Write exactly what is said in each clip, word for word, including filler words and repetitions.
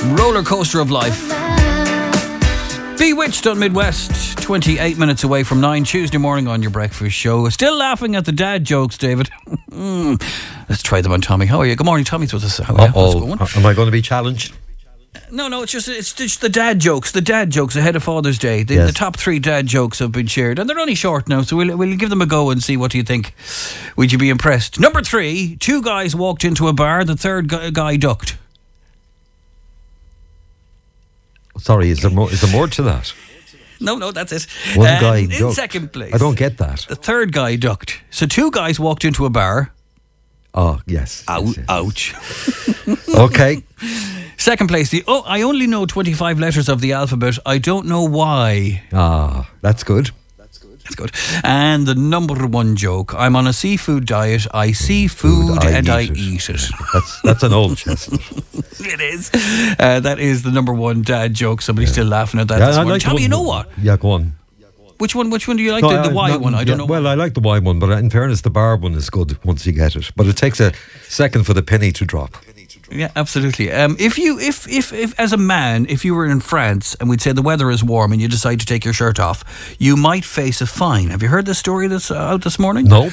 Roller Coaster of Life. Bewitched on Midwest, twenty-eight minutes away from nine, Tuesday morning on your breakfast show. Still laughing at the dad jokes, David. Let's try them on Tommy. How are you? Good morning, Tommy's with us. How are you? What's going? Am I going to be challenged? No, no, it's just it's just the dad jokes. The dad jokes ahead of Father's Day. The, Yes. the top three dad jokes have been shared, and they're only short now, so we'll we'll give them a go and see what you think. Would you be impressed? Number three: two guys walked into a bar. The third guy, guy ducked. Sorry, is there more? Is there more to that? No, no, that's it. One Um, guy in ducked. second place. I don't get that. The third guy ducked. So two guys walked into a bar. Oh, yes. Ow, yes, yes. ouch. Okay. Second place. The oh, I only know twenty-five letters of the alphabet. I don't know why. Ah, that's good. That's good. And the number one joke. I'm on a seafood diet. I see food, I and eat I it. eat it. That's that's an old chestnut. It is. Uh, that is the number one dad joke. Somebody's still laughing at that Yeah, this I morning. like Tommy, one- you know what? Yeah, go on. Which one? Which one do you like? No, the the I- Y not- one. I don't yeah, know. Well, I like the Y one, but in fairness, the bar one is good once you get it. But it takes a second for the penny to drop. Yeah, absolutely. Um, if you, if, if, if, as a man, if you were in France and we'd say the weather is warm and you decide to take your shirt off, you might face a fine. Have you heard this story that's uh, out this morning? No.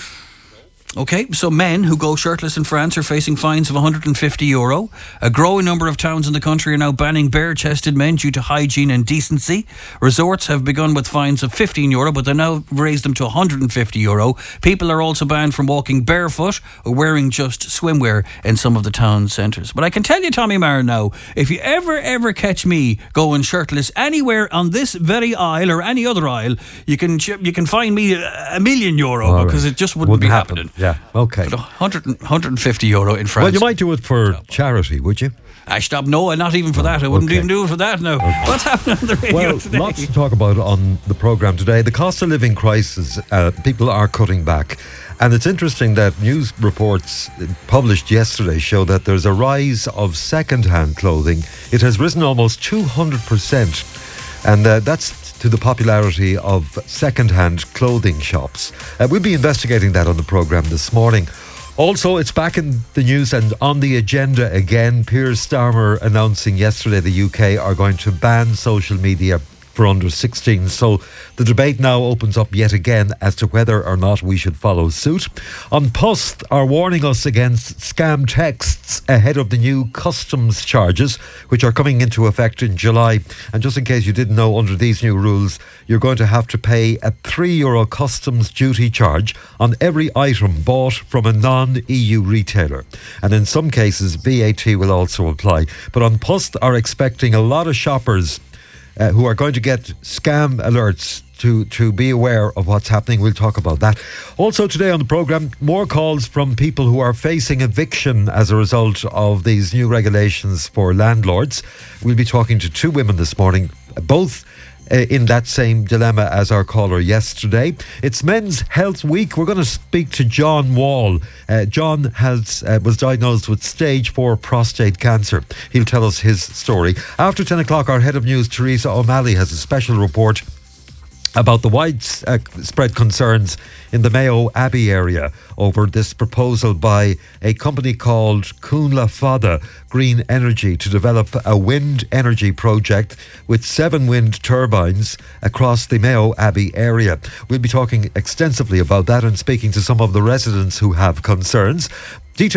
Okay, so men who go shirtless in France are facing fines of one hundred fifty euro. A growing number of towns in the country are now banning bare-chested men due to hygiene and decency. Resorts have begun with fines of fifteen euro, but they now raised them to one hundred fifty euro. People are also banned from walking barefoot or wearing just swimwear in some of the town centres. But I can tell you, Tommy Maher, now, if you ever, ever catch me going shirtless anywhere on this very aisle or any other aisle, you can you can find me a, a million euro All because right. it just wouldn't, Wouldn't be happen. happening. Yeah, okay. But one hundred, one hundred fifty euro in France. Well, you might do it for charity, would you? I stop. No, not even for that. I wouldn't okay. even do it for that now. What's happening on the radio Well, today? lots to talk about on the programme today. The cost of living crisis, uh, people are cutting back. And it's interesting that news reports published yesterday show that there's a rise of second-hand clothing. It has risen almost two hundred percent. And uh, that's to the popularity of second-hand clothing shops. Uh, we'll be investigating that on the programme this morning. Also, it's back in the news and on the agenda again. Piers Starmer announcing yesterday the U K are going to ban social media for under sixteen. So the debate now opens up yet again as to whether or not we should follow suit. An Post are warning us against scam texts ahead of the new customs charges, which are coming into effect in July. And just in case you didn't know, under these new rules, you're going to have to pay a three euro customs duty charge on every item bought from a non-E U retailer. And in some cases, V A T will also apply. But An Post are expecting a lot of shoppers Uh, who are going to get scam alerts to, to be aware of what's happening. We'll talk about that. Also today on the programme, more calls from people who are facing eviction as a result of these new regulations for landlords. We'll be talking to two women this morning, both Uh, in that same dilemma as our caller yesterday. It's Men's Health Week. We're going to speak to John Wall. Uh, John has uh, was diagnosed with stage four prostate cancer. He'll tell us his story. After ten o'clock, our head of news, Teresa O'Malley, has a special report about the widespread concerns in the Mayo Abbey area over this proposal by a company called Cúnla Fada Green Energy to develop a wind energy project with seven wind turbines across the Mayo Abbey area. We'll be talking extensively about that and speaking to some of the residents who have concerns.